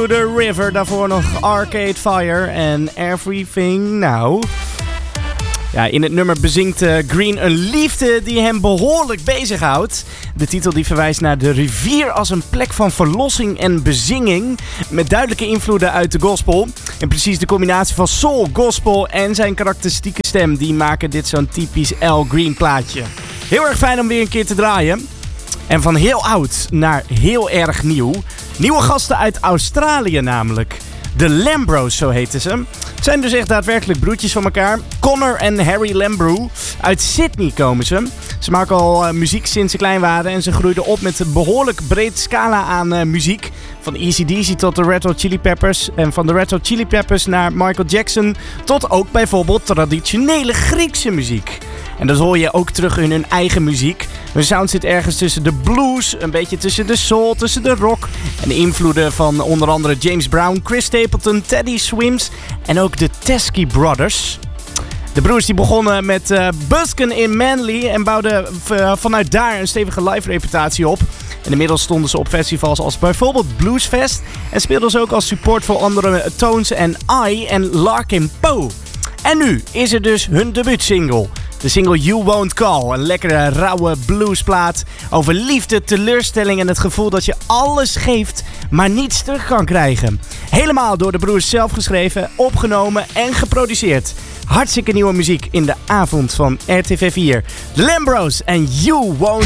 to the River. Daarvoor nog Arcade Fire en Everything Now. Ja, in het nummer bezingt Green een liefde die hem behoorlijk bezighoudt. De titel die verwijst naar de rivier als een plek van verlossing en bezinging. Met duidelijke invloeden uit de gospel. En precies de combinatie van soul, gospel en zijn karakteristieke stem, die maken dit zo'n typisch Al Green plaatje. Heel erg fijn om weer een keer te draaien. En van heel oud naar heel erg nieuw. Nieuwe gasten uit Australië namelijk. De Lambros, zo heten ze. Het zijn dus echt daadwerkelijk broertjes van elkaar. Connor en Harry Lambro. Uit Sydney komen ze. Ze maken al muziek sinds ze klein waren. En ze groeiden op met een behoorlijk breed scala aan muziek. Van AC/DC tot de Red Hot Chili Peppers. En van de Red Hot Chili Peppers naar Michael Jackson. Tot ook bijvoorbeeld traditionele Griekse muziek. En dat hoor je ook terug in hun eigen muziek. Hun sound zit ergens tussen de blues, een beetje tussen de soul, tussen de rock. En de invloeden van onder andere James Brown, Chris Stapleton, Teddy Swims en ook de Teskey Brothers. De broers die begonnen met busken in Manly en bouwden vanuit daar een stevige live reputatie op. En inmiddels stonden ze op festivals als bijvoorbeeld Bluesfest en speelden ze ook als support voor andere Tones en I en Larkin Poe. En nu is er dus hun debuutsingle. De single You Won't Call. Een lekkere, rauwe bluesplaat over liefde, teleurstelling en het gevoel dat je alles geeft, maar niets terug kan krijgen. Helemaal door de broers zelf geschreven, opgenomen en geproduceerd. Hartstikke nieuwe muziek in de avond van RTV4. The Lambros en You Won't